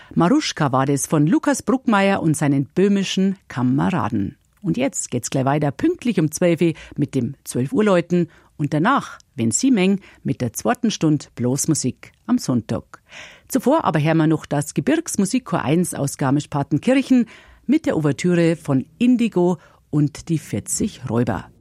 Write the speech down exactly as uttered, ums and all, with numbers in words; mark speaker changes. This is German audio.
Speaker 1: Maruschka war das von Lukas Bruckmeier und seinen böhmischen Kameraden. Und jetzt geht's gleich weiter, pünktlich um zwölf Uhr mit dem zwölf Uhr Läuten und danach, wenn Sie mengen, mit der zweiten Stunde bloß Musik am Sonntag. Zuvor aber hören wir noch das Gebirgsmusikchor eins aus Garmisch-Partenkirchen mit der Ouvertüre von Indigo und die vierzig Räuber.